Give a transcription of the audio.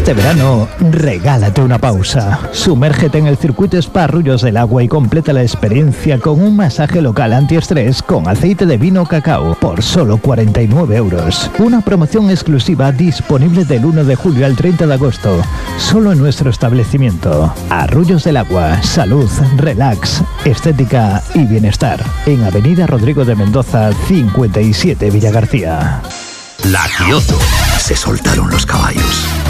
Este verano, regálate una pausa. Sumérgete en el circuito Spa Arroyos del Agua y completa la experiencia con un masaje local antiestrés con aceite de vino cacao por solo 49 euros. Una promoción exclusiva disponible del 1 de julio al 30 de agosto. Solo en nuestro establecimiento. Arroyos del Agua, salud, relax, estética y bienestar. En Avenida Rodrigo de Mendoza, 57 Villagarcía. La Kioto. Se soltaron los caballos.